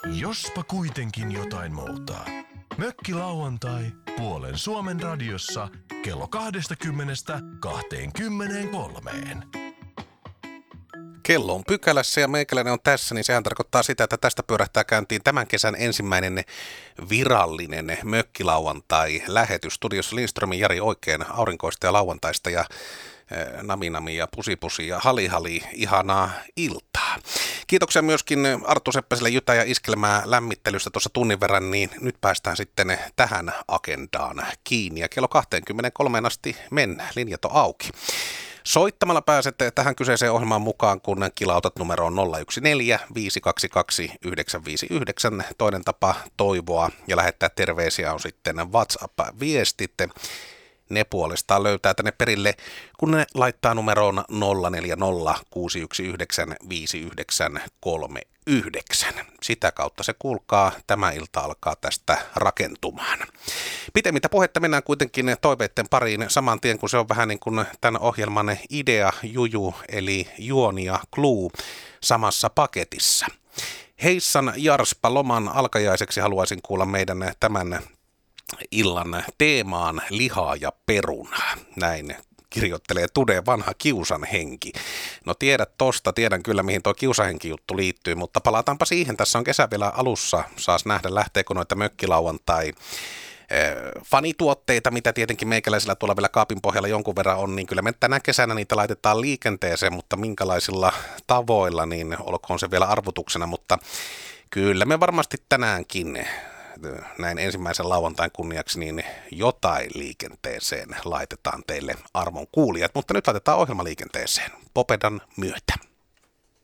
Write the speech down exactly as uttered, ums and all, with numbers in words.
Jospa kuitenkin jotain muuta. Mökkilauantai puolen Suomen radiossa kello kaksikymmentä kaksikymmentäkolme. Kello on pykälässä ja meikäläinen on tässä, niin sehän tarkoittaa sitä, että tästä pyörähtää käyntiin tämän kesän ensimmäinen virallinen mökkilauantai-lähetys. Studiossa Lindströmin Jari, oikein aurinkoista ja lauantaista ja eh, naminami ja pusipusi ja halihali, ihanaa iltaa. Kiitoksia myöskin Arttu Seppäselle Jytä ja Iskelmää lämmittelystä tuossa tunnin verran, niin nyt päästään sitten tähän agendaan kiinni ja kello kaksikymmentäkolme asti mennään, linjat on auki. Soittamalla pääsette tähän kyseiseen ohjelmaan mukaan, kun kilautat numeroon nolla yksi neljä viisi kaksi kaksi yhdeksän viisi yhdeksän. Toinen tapa toivoa ja lähettää terveisiä on sitten WhatsApp-viestit. Ne puolestaan löytää tänne perille, kun ne laittaa numeroon nolla neljä nolla kuusi yksi yhdeksän viisi yhdeksän kolme yhdeksän. Sitä kautta se kuulkaa, tämä ilta alkaa tästä rakentumaan. Pitemmittä puhetta mennään kuitenkin toiveitten pariin saman tien, kun se on vähän niin kuin tämän ohjelman idea, juju, eli juoni ja clue samassa paketissa. Heissan Jarspa loman alkajaiseksi haluaisin kuulla meidän tämän illan teemaan lihaa ja perunaa. Näin kirjoittelee Tude vanha kiusan henki. No tiedät tosta, tiedän kyllä mihin tuo kiusahenki juttu liittyy, mutta palataanpa siihen. Tässä on kesä vielä alussa, saas nähdä lähteekö noita mökkilauantai fanituotteita, mitä tietenkin meikäläisillä tuolla vielä kaapin pohjalla jonkun verran on, niin kyllä me tänä kesänä niitä laitetaan liikenteeseen, mutta minkälaisilla tavoilla, niin olkoon se vielä arvotuksena, mutta kyllä me varmasti tänäänkin näin ensimmäisen lauantain kunniaksi, niin jotain liikenteeseen laitetaan teille armon kuulijat, mutta nyt laitetaan ohjelma liikenteeseen Popedan myötä.